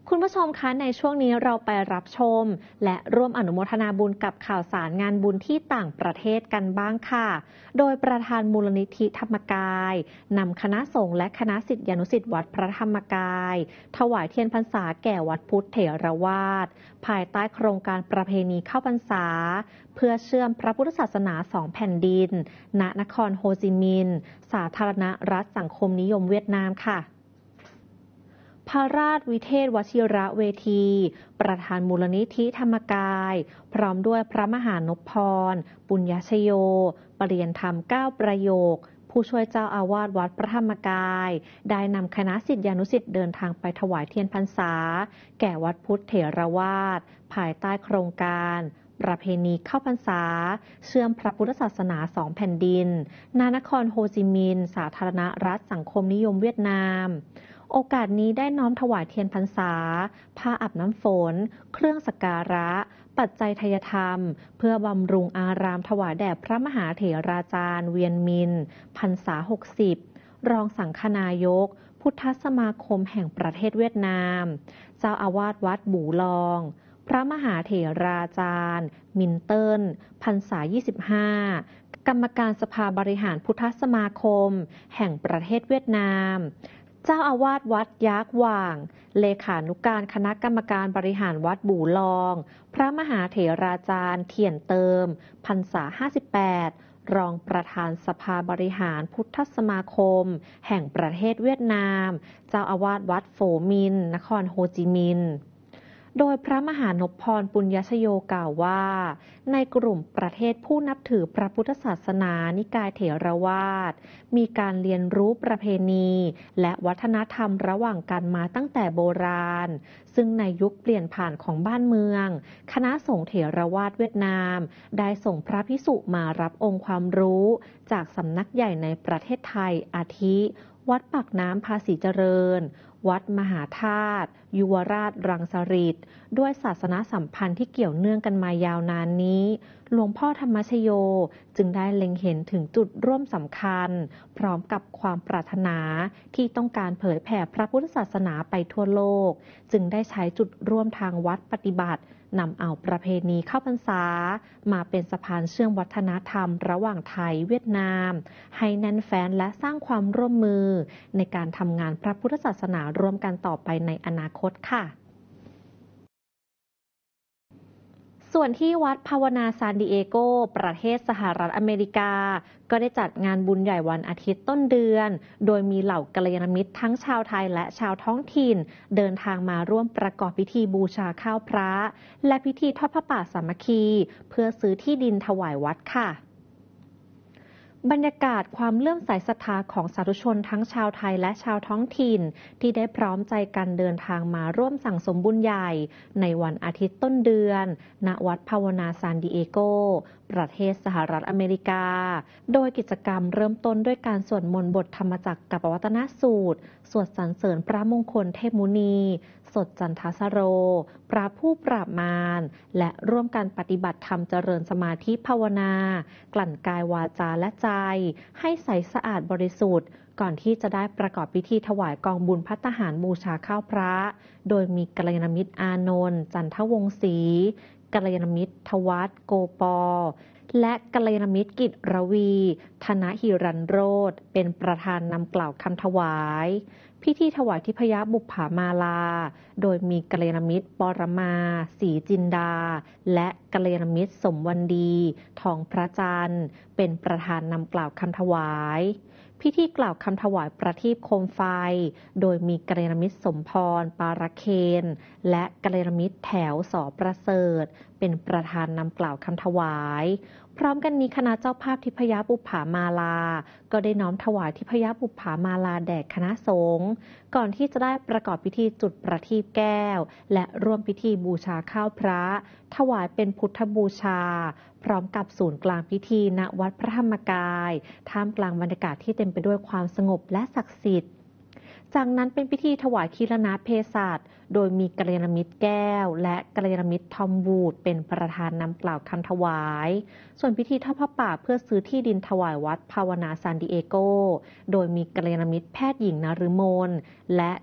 คุณผู้ชมคะในช่วงนี้เราไปรับชมและร่วมอนุโมทนาบุญกับข่าวสารงานบุญที่ต่างประเทศกันบ้างค่ะโดยประธานมูลนิธิธรรมกายนำคณะสงฆ์และคณะศิษยานุศิษย์วัดพระธรรมกายถวายเทียนพรรษาแก่วัดพุทธเถรวาทภายใต้โครงการประเพณีเข้าพรรษาเพื่อเชื่อมพระพุทธศาสนาสองแผ่นดินณนครโฮจิมินห์สาธารณรัฐสังคมนิยมเวียดนามค่ะพระราชวิเทศวชิระเวที ประธานมูลนิธิธรรมกาย พร้อมด้วยพระมหานพพร ปุญญชโย ปริยนธรรม9ประโยค ผู้ช่วยเจ้าอาวาสวัดพระธรรมกาย ได้นำคณะศิษยานุศิษย์เดินทางไปถวายเทียนพรรษา แก่วัดพุทธเถรวาท ภายใต้โครงการ ประเพณีเข้าพรรษา เชื่อมพระพุทธศาสนาสองแผ่นดินณนครโฮจิมินห์สาธารณรัฐสังคมนิยมเวียดนามโอกาสนี้ได้น้อมถวายเทียนพรรษาผ้าอาบน้ำฝนเครื่องสักการะปัจจัยทายธรรมเพื่อบำรุงอารามถวายแด่พระมหาเถราจารย์เวียนมินพรรษา60รองสังฆนายกพุทธสมาคมแห่งประเทศเวียดนามเจ้าอาวาสวัดบู่ลองพระมหาเถราจารย์มินเติ้ลพรรษา25กรรมการสภาบริหารพุทธสมาคมแห่งประเทศเวียดนามเจ้าอาวาสวัดยักษ์หว่างเลขานุการคณะกรรมการบริหารวัดบู่ลองพระมหาเถราจารย์เทียนเติมพรรษา58รองประธานสภาบริหารพุทธสมาคมแห่งประเทศเวียดนามเจ้าอาวาสวัดโฝมินห์นครโฮจิมินห์โดยพระมหานพพรปุญญชโยกล่าวว่าในกลุ่มประเทศผู้นับถือพระพุทธศาสนานิกายเถรวาทมีการเรียนรู้ประเพณีและวัฒนธรรมระหว่างกันมาตั้งแต่โบราณซึ่งในยุคเปลี่ยนผ่านของบ้านเมืองคณะสงฆ์เถรวาทเวียดนามได้ส่งพระภิกษุมารับองค์ความรู้จากสำนักใหญ่ในประเทศไทยอาทิวัดปากน้ำภาษีเจริญวัดมหาธาตุยุวราชรังสฤษฎ์ด้วยศาสนสัมพันธ์ที่เกี่ยวเนื่องกันมายาวนานนี้หลวงพ่อธรรมชโยจึงได้เล็งเห็นถึงจุดร่วมสำคัญพร้อมกับความปรารถนาที่ต้องการเผยแผ่พระพุทธศาสนาไปทั่วโลกจึงได้ใช้จุดร่วมทางวัดปฏิบัตินำเอาประเพณีเข้าพรรษามาเป็นสะพานเชื่อมวัฒนธรรมระหว่างไทยเวียดนามให้แน่นแฟ้นและสร้างความร่วมมือในการทำงานพระพุทธศาสนาร่วมกันต่อไปในอนาคตค่ะส่วนที่วัดภาวนาซานดิเอโกประเทศสหรัฐอเมริกาก็ได้จัดงานบุญใหญ่วันอาทิตย์ต้นเดือนโดยมีเหล่ากัลยาณมิตรทั้งชาวไทยและชาวท้องถิ่นเดินทางมาร่วมประกอบพิธีบูชาข้าวพระและพิธีทอดผ้าป่าสามัคคีเพื่อซื้อที่ดินถวายวัดค่ะบรรยากาศความเลื่อมใสศรัทธาของสาธุชนทั้งชาวไทยและชาวท้องถิ่นที่ได้พร้อมใจกันเดินทางมาร่วมสั่งสมบุญใหญ่ในวันอาทิตย์ต้นเดือนณวัดภาวนาซานดิเอโกประเทศสหรัฐอเมริกาโดยกิจกรรมเริ่มต้นด้วยการสวดมนต์บทธรรมจักรกับปวัตนสูตรสวดสรรเสริญพระมงคลเทพมุนีสดจันทสโรพระผู้ปราบมารและร่วมกันปฏิบัติธรรมเจริญสมาธิภาวนากลั่นกายวาจาและใจให้ใสสะอาดบริสุทธิ์ก่อนที่จะได้ประกอบพิธีถวายกองบุญภัตตาหารบูชาข้าวพระโดยมีกัลยาณมิตรอานนท์จันทวงศ์ศรีกัลยาณมิตรทวัฒน์โกปอและกัลยาณมิตรกิจรวีธนหิรันโรธเป็นประธานนำกล่าวคำถวายพิธีถวายทิพยบุปผามาลาโดยมีกัลยาณมิตรปรมาศรีจินดาและกัลยาณมิตรสมวันดีทองพระจันทร์เป็นประธานนำกล่าวคำถวายพิธีกล่าวคำถวายประทีปโคมไฟโดยมีกัลยาณมิตรสมพรปาระเคนและกัลยาณมิตรแถวสอประเสริฐเป็นประธานนำกล่าวคำถวายพร้อมกันนี้คณะเจ้าภาพทิพยบุปผามาลาก็ได้น้อมถวายทิพยบุปผามาลาแด่คณะสงฆ์ก่อนที่จะได้ประกอบพิธีจุดประทีปแก้วและร่วมพิธีบูชาข้าวพระถวายเป็นพุทธบูชาพร้อมกับศูนย์กลางพิธีณวัดพระธรรมกายท่ามกลางบรรยากาศที่เต็มไปด้วยความสงบและศักดิ์สิทธิ์จากนั้นเป็นพิธีถวายคีรณเภสัชโดยมีกัลยาณมิตรแก้วและกัลยาณมิตรทอมวูดเป็นประธานนำกล่าวคำถวายส่วนพิธีทอดผ้าป่าเพื่อซื้อที่ดินถวายวัดภาวนาซานดิเอโกโดยมีกัลยาณมิตรแพทย์หญิงนฤมลและ